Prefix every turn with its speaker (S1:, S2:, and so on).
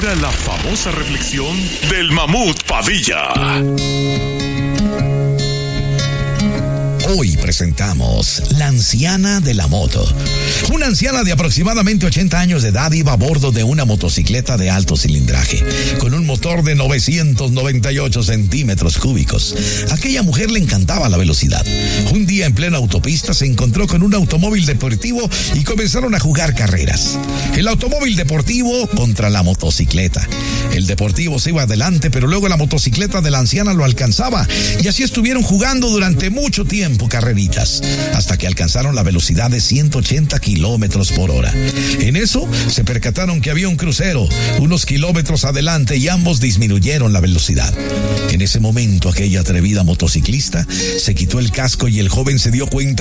S1: ahora la famosa reflexión del Mamut Padilla.
S2: Hoy presentamos La anciana de la moto. Una anciana de aproximadamente 80 años de edad iba a bordo de una motocicleta de alto cilindraje, con un motor de 998 centímetros cúbicos. A aquella mujer le encantaba la velocidad. Un día en plena autopista se encontró con un automóvil deportivo y comenzaron a jugar carreras. El automóvil deportivo contra la motocicleta. El deportivo se iba adelante, pero luego la motocicleta de la anciana lo alcanzaba, y así estuvieron jugando durante mucho tiempo carreritas, hasta que alcanzaron la velocidad de 180 kilómetros por hora. En eso se percataron que había un crucero unos kilómetros adelante y ambos disminuyeron la velocidad. En ese momento aquella atrevida motociclista se quitó el casco y el joven se dio cuenta